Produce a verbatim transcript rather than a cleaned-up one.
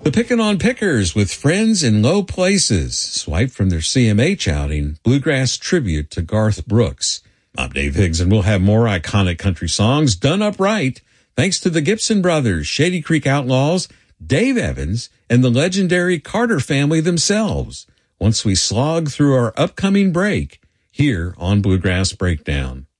The Pickin' on Pickers with Friends in Low Places, swiped from their C M H outing, Bluegrass Tribute to Garth Brooks. I'm Dave Higgs, and we'll have more iconic country songs done up right, thanks to the Gibson Brothers, Shady Creek Outlaws, Dave Evans, and the legendary Carter family themselves, once we slog through our upcoming break here on Bluegrass Breakdown.